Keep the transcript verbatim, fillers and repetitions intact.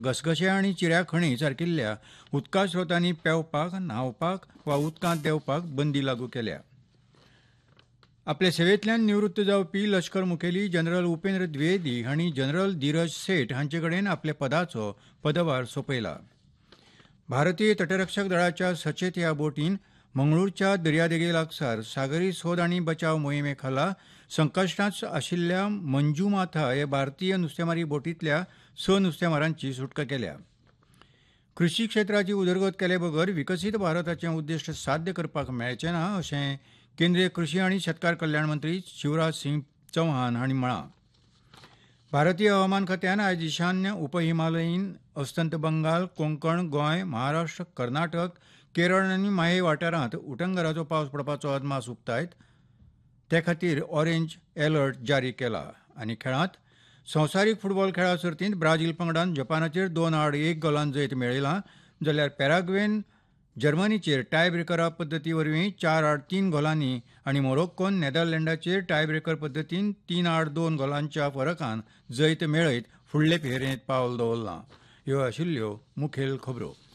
घसघशे आनी चिऱ्या खणी सारकिल्ल्या उदका स्रोतांनी पेंवपाक, न्हांवपाक वा उदकांत देंवपाक बंदी लागू केल्या. आपले सेवेंतल्यान निवृत्त जावपी लश्कर मुखेली जनरल उपेंद्र द्विवेदी हांणी जनरल धीरज सेठ हांचे कडेन आपल्या पदाचो पदभार सोपयला. भारतीय तटरक्षक दळाच्या सचेत ह्या बोटीन मंगळूरच्या दर्यादेगे लागसार सागरी सोद आनी बचाव मोहिमे खाला संकश्टांत आशिल्ल्या मंजूमाथा हे भारतीय नुस्तेमारी बोटींतल्या स नुस्तेमारांची सुटका केल्या. कृशी क्षेत्राची उदरगत केले बगर विकसीत भारताचें उद्दिश्ट साध्य करपाक मेळचें ना अशें केंद्रीय कृशी आनी शेतकार कल्याण मंत्री शिवराज सिंग चौहान हांणी म्हळां. भारतीय हवामान खात्यान आयज ईशान्य उपहिमालयीन अस्तंत बंगाल, कोंकण, गोंय, महाराष्ट्र, कर्नाटक, केरळ आनी माहे वाठारांत उटंगराचो पावस पडपाचो अदमास उक्तायत. ते खातीर ऑरेंज अलर्ट जारी केला. आनी खेळांत संवसारीक फुटबॉल खेळा सर्तींत ब्राझील पंगडान जपानाचेर दोन आड एक गोलान जैत मेळयलां, जाल्यार पॅराग्वेन जर्मनीचेर टाय ब्रेकर पद्दती वरवीं चार आड तीन गोलांनी आनी मोरोक्कोन नेदरलँडाचेर टाय ब्रेकर पद्दतीन तीन आड दोन गोलांच्या फरकान जैत मेळयत फुडले फेरयेंत पावल दवरलां. ह्यो आशिल्ल्यो मुखेल खबरो.